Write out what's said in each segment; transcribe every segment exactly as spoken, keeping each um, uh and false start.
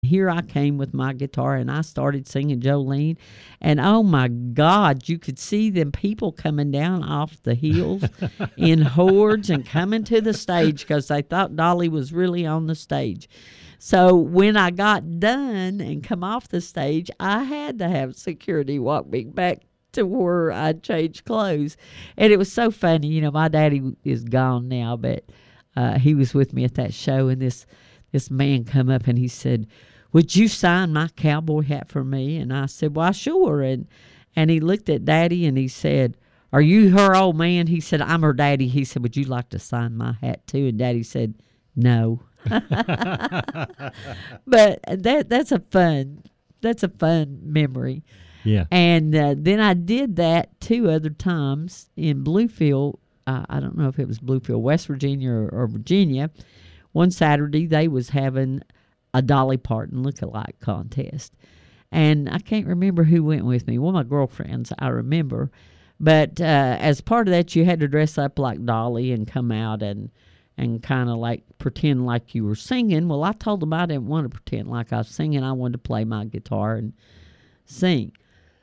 Here I came with my guitar, and I started singing Jolene. And, oh, my God, you could see them people coming down off the hills in hordes and coming to the stage because they thought Dolly was really on the stage. So when I got done and come off the stage, I had to have security walk me back to where I changed clothes. And it was so funny. You know, my daddy is gone now, but uh, he was with me at that show, and this this man come up and he said, "Would you sign my cowboy hat for me?" And I said, "Why, sure." And and he looked at Daddy and he said, "Are you her old man?" He said, "I'm her daddy." He said, "Would you like to sign my hat too?" And Daddy said, "No." But that that's a fun that's a fun memory. Yeah. And uh, then I did that two other times in Bluefield. Uh, I don't know if it was Bluefield, West Virginia, or, or Virginia. One Saturday they was having a Dolly Parton look-alike contest. And I can't remember who went with me. One of my girlfriends, I remember. But uh, as part of that, you had to dress up like Dolly and come out and and kind of like pretend like you were singing. Well, I told them I didn't want to pretend like I was singing. I wanted to play my guitar and sing.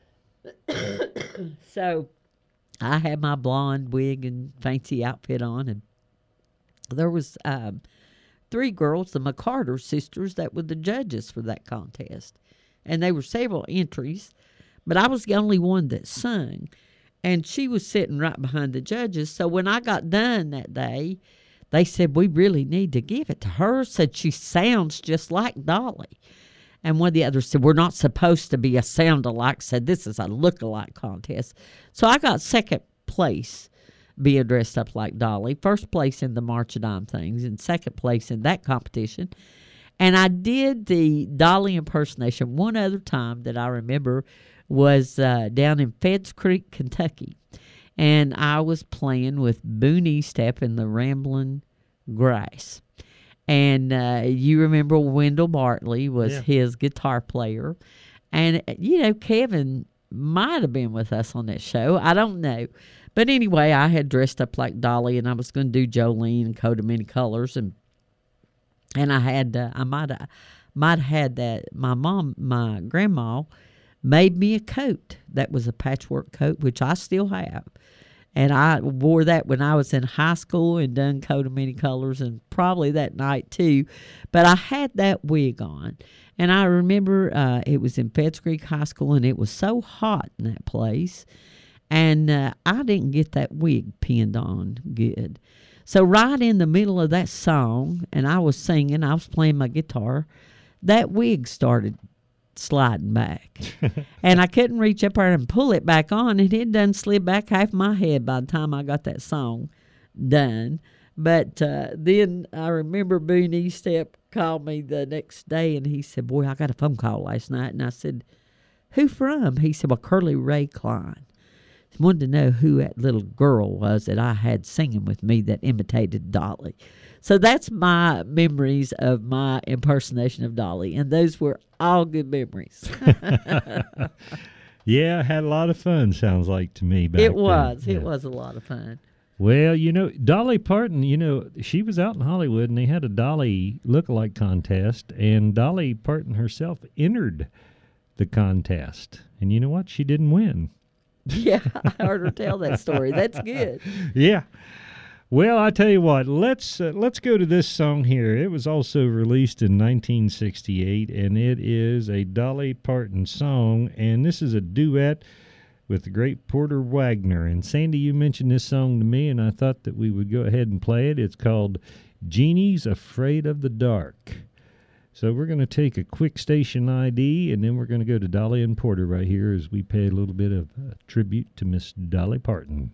So I had my blonde wig and fancy outfit on, and there was um, three girls, the McCarter sisters, that were the judges for that contest. And there were several entries, but I was the only one that sung. And she was sitting right behind the judges. So when I got done that day, they said, "We really need to give it to her." Said she sounds just like Dolly. And one of the others said, "We're not supposed to be a sound-alike." Said, "This is a look-alike contest." So I got second place being dressed up like Dolly. First place in the March of Dime things, and second place in that competition. And I did the Dolly impersonation one other time that I remember was uh, down in Feds Creek, Kentucky. And I was playing with Boone Estep in the Ramblin' Grass. And uh, you remember Wendell Bartley was Yeah. his guitar player. And, you know, Kevin might have been with us on that show. I don't know. But anyway, I had dressed up like Dolly, and I was going to do Jolene and Coat of Many Colors. And and I had, uh, I might have might have had that, my mom, my grandma made me a coat that was a patchwork coat, which I still have. And I wore that when I was in high school and done Coat of Many Colors, and probably that night too. But I had that wig on. And I remember uh, it was in Feds Creek High School, and it was so hot in that place. And uh, I didn't get that wig pinned on good. So right in the middle of that song, and I was singing, I was playing my guitar, that wig started sliding back. And I couldn't reach up there and pull it back on, and it done slid back half my head by the time I got that song done. But uh, then I remember Boone Estep called me the next day, and he said, "Boy, I got a phone call last night." And I said, "Who from?" He said, "Well, Curly Ray Klein." He wanted to know who that little girl was that I had singing with me that imitated Dolly. So that's my memories of my impersonation of Dolly, and those were all good memories. Yeah, I had a lot of fun, sounds like to me back It was. then. It Yeah. was a lot of fun. Well, you know, Dolly Parton, you know, she was out in Hollywood, and they had a Dolly look-alike contest, and Dolly Parton herself entered the contest. And you know what? She didn't win. Yeah, I heard her tell that story. That's good. Yeah. Well, I tell you what, let's uh, let's go to this song here. It was also released in nineteen sixty-eight, and it is a Dolly Parton song, and this is a duet with the great Porter Wagner. And Sandy, you mentioned this song to me, and I thought that we would go ahead and play it. It's called Jeannie's Afraid of the Dark. So we're going to take a quick station I D, and then we're going to go to Dolly and Porter right here as we pay a little bit of uh, tribute to Miss Dolly Parton.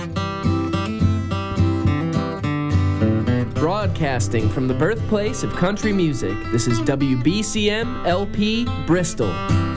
Broadcasting from the birthplace of country music, this is W B C M L P Bristol.